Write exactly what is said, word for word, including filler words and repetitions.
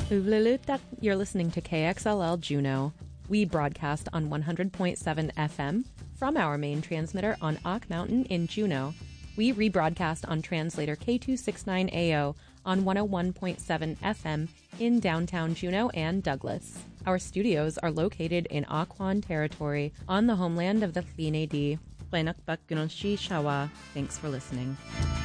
Uvlulutak, you're listening to K X L L Juneau. We broadcast on one hundred point seven F M from our main transmitter on Ock Mountain in Juneau. We rebroadcast on translator K two sixty-nine A O on one oh one point seven F M in downtown Juneau and Douglas. Our studios are located in Occoquan territory on the homeland of the Tlin-A-Di. Thanks for listening.